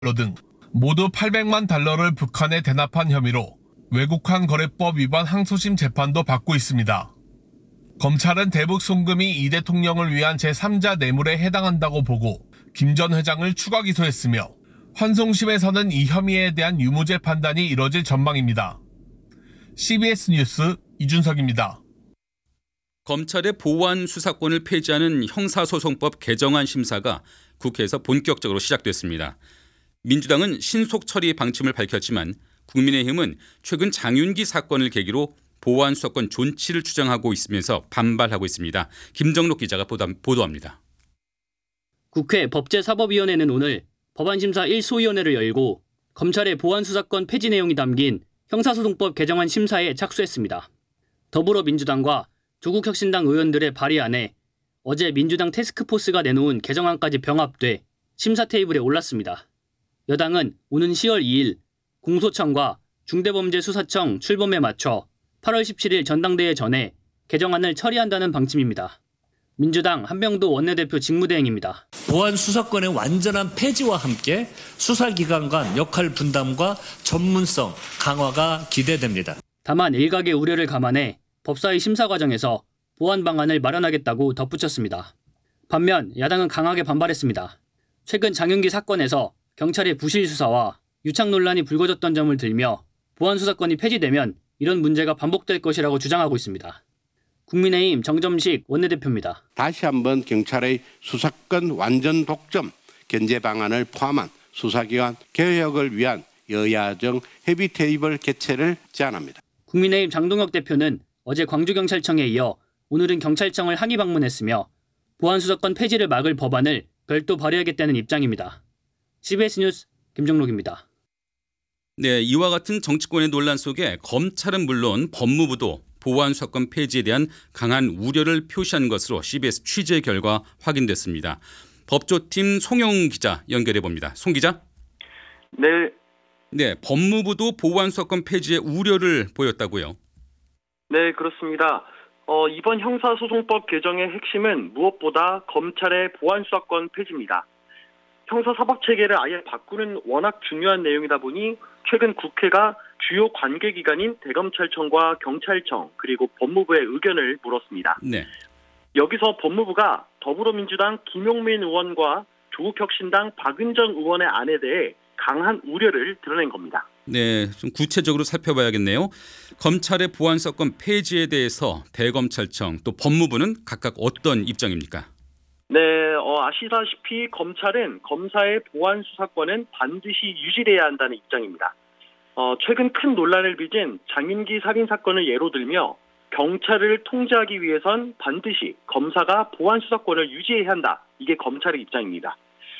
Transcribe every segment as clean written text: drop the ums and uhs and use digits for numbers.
등 모두 800만 달러를 북한에 대납한 혐의로 외국환 거래법 위반 항소심 재판도 받고 있습니다. 검찰은 대북 송금이 이 대통령을 위한 제3자 뇌물에 해당한다고 보고 김 전 회장을 추가 기소했으며 환송심에서는 이 혐의에 대한 유무죄 판단이 이뤄질 전망입니다. CBS 뉴스 이준석입니다. 검찰의 보완 수사권을 폐지하는 형사소송법 개정안 심사가 국회에서 본격적으로 시작됐습니다. 민주당은 신속 처리 방침을 밝혔지만 국민의힘은 최근 장윤기 사건을 계기로 보완 수사권 존치를 주장하고 있으면서 반발하고 있습니다. 김정록 기자가 보도합니다. 국회 법제사법위원회는 오늘 법안심사 1소위원회를 열고 검찰의 보완 수사권 폐지 내용이 담긴 형사소송법 개정안 심사에 착수했습니다. 더불어민주당과 조국혁신당 의원들의 발의안에 어제 민주당 태스크포스가 내놓은 개정안까지 병합돼 심사 테이블에 올랐습니다. 여당은 오는 10월 2일 공소청과 중대범죄수사청 출범에 맞춰 8월 17일 전당대회 전에 개정안을 처리한다는 방침입니다. 민주당 한명도 원내대표 직무대행입니다. 보안 수사권의 완전한 폐지와 함께 수사기관 간 역할 분담과 전문성 강화가 기대됩니다. 다만 일각의 우려를 감안해 법사위 심사 과정에서 보완 방안을 마련하겠다고 덧붙였습니다. 반면 야당은 강하게 반발했습니다. 최근 장윤기 사건에서 경찰의 부실 수사와 유착 논란이 불거졌던 점을 들며 보완 수사권이 폐지되면 이런 문제가 반복될 것이라고 주장하고 있습니다. 국민의힘 정점식 원내대표입니다. 다시 한번 경찰의 수사권 완전 독점 견제 방안을 포함한 수사기관 개혁을 위한 여야정 협의 테이블 개최를 제안합니다. 국민의힘 장동혁 대표는 어제 광주경찰청에 이어 오늘은 경찰청을 항의 방문했으며 보안 수사권 폐지를 막을 법안을 별도 발의하겠다는 입장입니다. CBS 뉴스 김정록입니다. 네, 이와 같은 정치권의 논란 속에 검찰은 물론 법무부도 보완 수사권 폐지에 대한 강한 우려를 표시한 것으로 CBS 취재 결과 확인됐습니다. 법조팀 송영 기자 연결해 봅니다. 송 기자. 네, 법무부도 보완 수사권 폐지에 우려를 보였다고요. 네, 그렇습니다. 이번 형사소송법 개정의 핵심은 무엇보다 검찰의 보완 수사권 폐지입니다. 형사사법체계를 아예 바꾸는 워낙 중요한 내용이다 보니 최근 국회가 주요 관계기관인 대검찰청과 경찰청 그리고 법무부의 의견을 물었습니다. 네. 여기서 법무부가 더불어민주당 김용민 의원과 조국혁신당 박은정 의원의 안에 대해 강한 우려를 드러낸 겁니다. 네, 좀 구체적으로 살펴봐야겠네요. 검찰의 보완 수사권 폐지에 대해서 대검찰청 또 법무부는 각각 어떤 입장입니까? 네, 아시다시피 검찰은 검사의 보완 수사권은 반드시 유지돼야 한다는 입장입니다. 최근 큰 논란을 빚은 장윤기 살인 사건을 예로 들며 경찰을 통제하기 위해선 반드시 검사가 보완 수사권을 유지해야 한다. 이게 검찰의 입장입니다.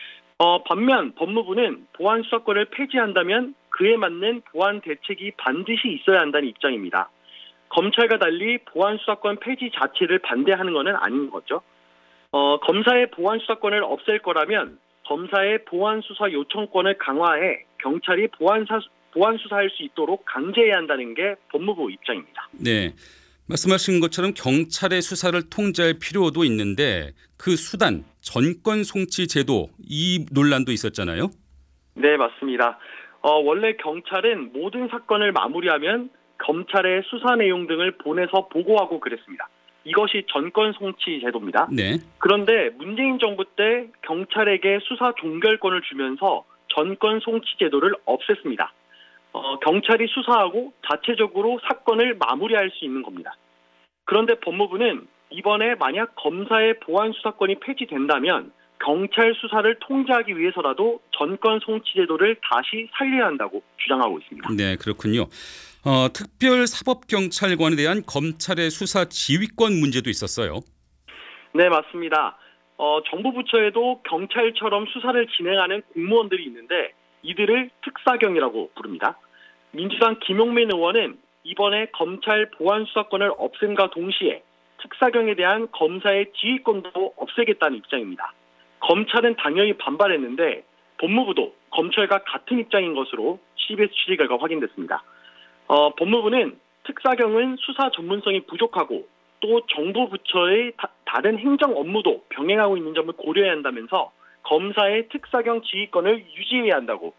반면 법무부는 보완 수사권을 폐지한다면 그에 맞는 보완 대책이 반드시 있어야 한다는 입장입니다. 검찰과 달리 보완 수사권 폐지 자체를 반대하는 것은 아닌 거죠. 검사의 보완 수사권을 없앨 거라면 검사의 보완 수사 요청권을 강화해 경찰이 보완 수사할 수 있도록 강제해야 한다는 게 법무부 입장입니다. 네, 말씀하신 것처럼 경찰의 수사를 통제할 필요도 있는데 그 수단 전권 송치 제도 이 논란도 있었잖아요. 네, 맞습니다. 원래 경찰은 모든 사건을 마무리하면 검찰의 수사 내용 등을 보내서 보고하고 그랬습니다. 이것이 전권 송치 제도입니다. 네. 그런데 문재인 정부 때 경찰에게 수사 종결권을 주면서 전권 송치 제도를 없앴습니다. 경찰이 수사하고 자체적으로 사건을 마무리할 수 있는 겁니다. 그런데 법무부는 이번에 만약 검사의 보완 수사권이 폐지된다면 경찰 수사를 통제하기 위해서라도 전권 송치 제도를 다시 살려야 한다고 주장하고 있습니다. 네, 그렇군요. 특별사법경찰관에 대한 검찰의 수사 지휘권 문제도 있었어요. 네, 맞습니다. 정부 부처에도 경찰처럼 수사를 진행하는 공무원들이 있는데 이들을 특사경이라고 부릅니다. 민주당 김용민 의원은 이번에 검찰 보완 수사권을 없앰과 동시에 특사경에 대한 검사의 지휘권도 없애겠다는 입장입니다. 검찰은 당연히 반발했는데 법무부도 검찰과 같은 입장인 것으로 CBS 취재 결과 확인됐습니다. 법무부는 특사경은 수사 전문성이 부족하고 또 정부 부처의 다른 행정 업무도 병행하고 있는 점을 고려해야 한다면서 검사의 특사경 지휘권을 유지해야 한다고